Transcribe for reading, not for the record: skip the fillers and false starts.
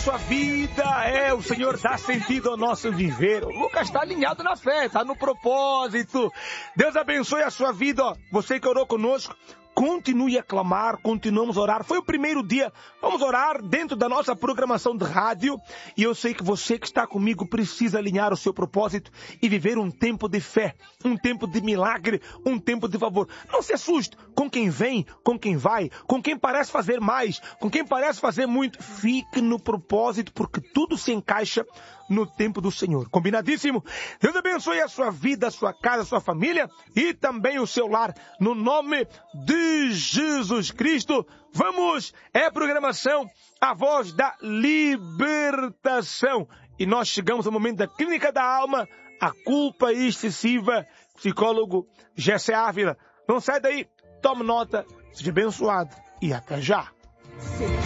sua vida. O Senhor dá sentido ao nosso viver. O Lucas está alinhado na fé, está no propósito. Deus abençoe a sua vida. Você que orou conosco, continue a clamar, continuamos a orar. Foi o primeiro dia, vamos orar dentro da nossa programação de rádio. E eu sei que você que está comigo precisa alinhar o seu propósito e viver um tempo de fé, um tempo de milagre, um tempo de favor. Não se assuste com quem vem, com quem vai, com quem parece fazer mais, com quem parece fazer muito. Fique no propósito, porque tudo se encaixa no tempo do Senhor. Combinadíssimo? Deus abençoe a sua vida, a sua casa, a sua família e também o seu lar. No nome de Jesus Cristo, vamos, a programação A Voz da Libertação. E nós chegamos ao momento da Clínica da Alma, a culpa excessiva, psicólogo Jessé Ávila. Não sai daí, tome nota, seja abençoado e até já.